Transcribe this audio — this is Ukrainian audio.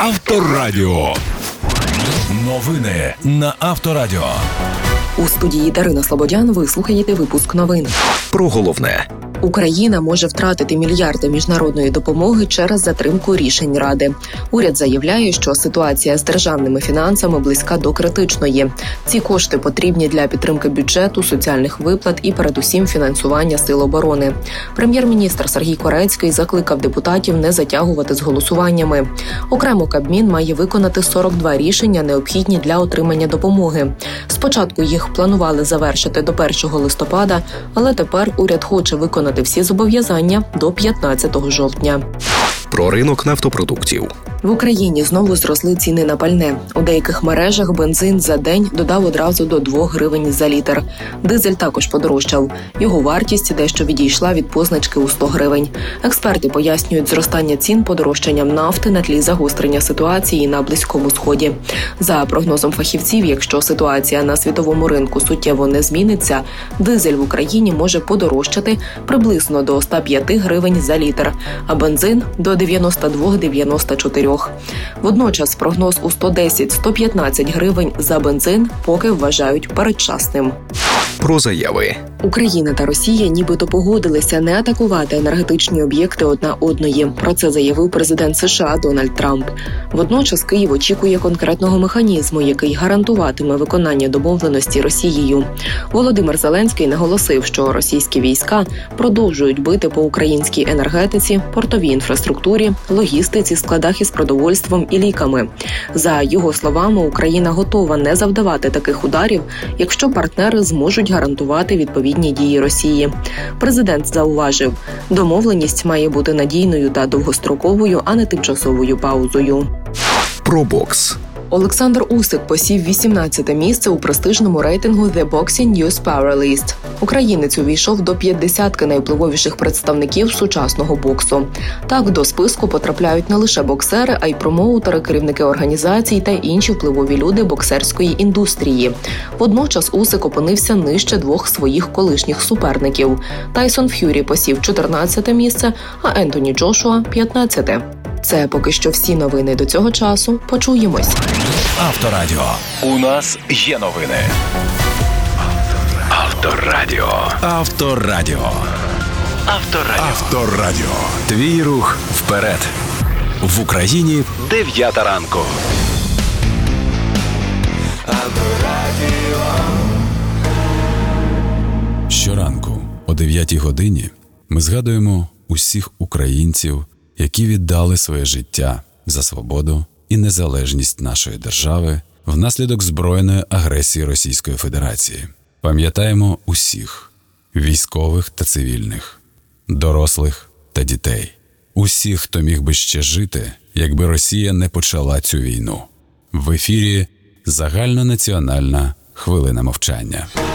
Авторадіо. Новини на Авторадіо. У студії Дарина Слободян ви слухаєте випуск новин. Про головне. Україна може втратити мільярди міжнародної допомоги через затримку рішень Ради. Уряд заявляє, що ситуація з державними фінансами близька до критичної. Ці кошти потрібні для підтримки бюджету, соціальних виплат і передусім фінансування сил оборони. Прем'єр-міністр Сергій Корецький закликав депутатів не затягувати з голосуваннями. Окремо Кабмін має виконати 42 рішення, необхідні для отримання допомоги. Спочатку їх планували завершити до 1 листопада, але тепер уряд хоче виконати всі зобов'язання до 15 жовтня. Про ринок нафтопродуктів. В Україні знову зросли ціни на пальне. У деяких мережах бензин за день додав одразу до 2 гривень за літр. Дизель також подорожчав. Його вартість дещо відійшла від позначки у 100 гривень. Експерти пояснюють зростання цін подорожчанням нафти на тлі загострення ситуації на Близькому Сході. За прогнозом фахівців, якщо ситуація на світовому ринку суттєво не зміниться, дизель в Україні може подорожчати приблизно до 105 гривень за літр, а бензин – до 92-94. Водночас прогноз у 110-115 гривень за бензин поки вважають передчасним. Про заяви. Україна та Росія нібито погодилися не атакувати енергетичні об'єкти одна одної. Про це заявив президент США Дональд Трамп. Водночас Київ очікує конкретного механізму, який гарантуватиме виконання домовленості Росією. Володимир Зеленський наголосив, що російські війська продовжують бити по українській енергетиці, портовій інфраструктурі, логістиці, складах із продовольством і ліками. За його словами, Україна готова не завдавати таких ударів, якщо партнери зможуть гарантувати відповідні дії Росії. Президент зауважив, домовленість має бути надійною та довгостроковою, а не тимчасовою паузою. Про бокс. Олександр Усик посів 18-те місце у престижному рейтингу The Boxing News Power List. Українець увійшов до 50-ки найвпливовіших представників сучасного боксу. Так, до списку потрапляють не лише боксери, а й промоутери, керівники організацій та інші впливові люди боксерської індустрії. Водночас Усик опинився нижче 2 своїх колишніх суперників. Тайсон Ф'юрі посів 14-те місце, а Ентоні Джошуа – 15-те. Це поки що всі новини до цього часу. Почуємось. Авторадіо. У нас є новини. Авторадіо. Авторадіо. Авторадіо. Авторадіо. Твій рух вперед. В Україні 9 ранку. Авторадіо. Щоранку о 9 годині ми згадуємо усіх українців, які віддали своє життя за свободу і незалежність нашої держави внаслідок збройної агресії Російської Федерації. Пам'ятаємо усіх – військових та цивільних, дорослих та дітей. Усіх, хто міг би ще жити, якби Росія не почала цю війну. В ефірі загальнонаціональна хвилина мовчання.